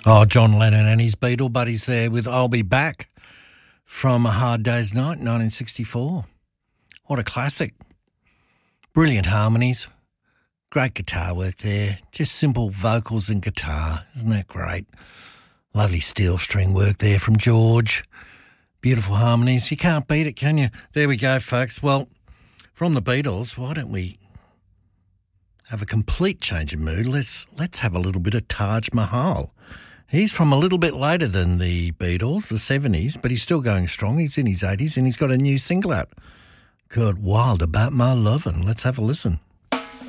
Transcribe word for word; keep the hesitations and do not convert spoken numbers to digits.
Oh, John Lennon and his Beatle buddies there with I'll Be Back from A Hard Day's Night, nineteen sixty-four. What a classic. Brilliant harmonies. Great guitar work there. Just simple vocals and guitar. Isn't that great? Lovely steel string work there from George. Beautiful harmonies. You can't beat it, can you? There we go, folks. Well, from the Beatles, why don't we have a complete change of mood? Let's, let's have a little bit of Taj Mahal. He's from a little bit later than the Beatles, the seventies, but he's still going strong. He's in his eighties and he's got a new single out called Wild About My Lovin'. Let's have a listen.